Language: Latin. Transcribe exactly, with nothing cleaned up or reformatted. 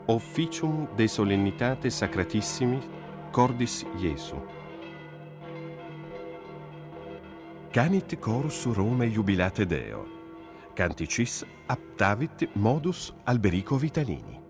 Officium de solennitate sacratissimi cordis Iesu. Canit chorus Romae jubilate Deo. Canticis aptavit modus Alberico Vitalini.